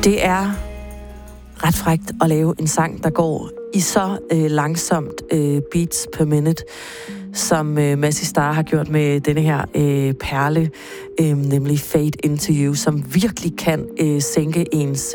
Det er ret frækt at lave en sang, der går i så langsomt beats per minute, som Mazzy Star har gjort med denne her perle, nemlig Fade Into You, som virkelig kan sænke ens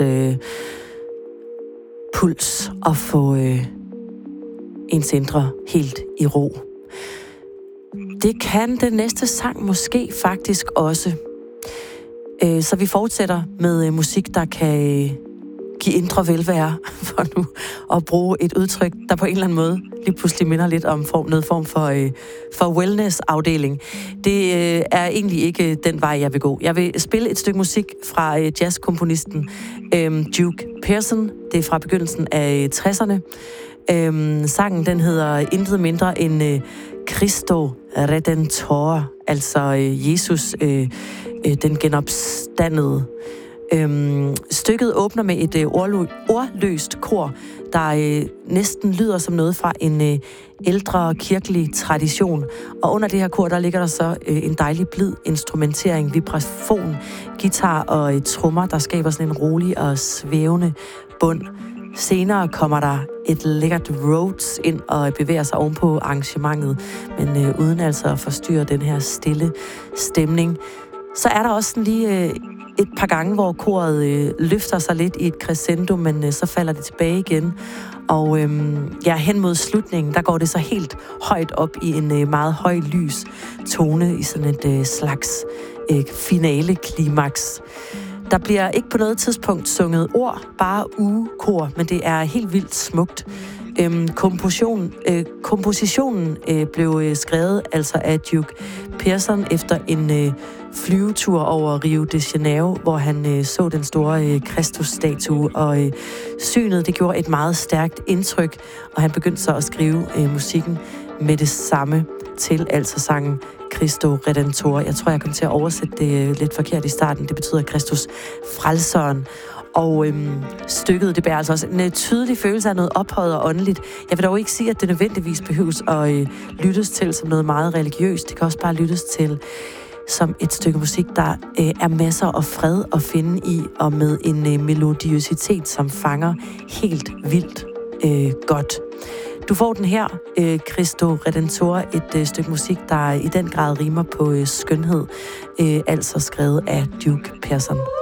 puls og få ens indre helt i ro. Det kan den næste sang måske faktisk også. Så vi fortsætter med musik, der kan give indre velvære, for nu at bruge et udtryk, der på en eller anden måde lige pludselig minder lidt om noget form for wellness-afdeling. Det er egentlig ikke den vej, jeg vil gå. Jeg vil spille et stykke musik fra jazzkomponisten Duke Pearson. Det er fra begyndelsen af 60'erne. Sangen, den hedder intet mindre end Cristo Redentor, altså Jesus, den genopstandede. Stykket åbner med et ordløst kor, der næsten lyder som noget fra en ældre kirkelig tradition. Og under det her kor, der ligger der så en dejlig blid instrumentering, vibrafon, guitar og trommer, der skaber sådan en rolig og svævende bund. Senere kommer der et lækkert Rhodes ind og bevæger sig ovenpå arrangementet, men uden altså at forstyrre den her stille stemning. Så er der også sådan lige et par gange, hvor koret løfter sig lidt i et crescendo, men så falder det tilbage igen. Og hen mod slutningen, der går det så helt højt op i en meget høj lys tone i sådan et slags finale-klimaks. Der bliver ikke på noget tidspunkt sunget ord, bare ugekor, men det er helt vildt smukt. Kompositionen blev skrevet altså af Duke Pearson efter en flyvetur over Rio de Janeiro, hvor han så den store Kristusstatue, og synet, det gjorde et meget stærkt indtryk, og han begyndte så at skrive musikken med det samme til, altså sangen Cristo Redentor. Jeg tror, jeg kom til at oversætte det lidt forkert i starten. Det betyder Kristus frelseren. Og stykket, det bærer altså også en tydelig følelse af noget ophøjet og åndeligt. Jeg vil dog ikke sige, at det nødvendigvis behøves at lyttes til som noget meget religiøst. Det kan også bare lyttes til som et stykke musik, der er masser af fred at finde i, og med en melodiøsitet, som fanger helt vildt godt. Du får den her, Cristo Redentor, et stykke musik, der i den grad rimer på skønhed, altså skrevet af Duke Pearson.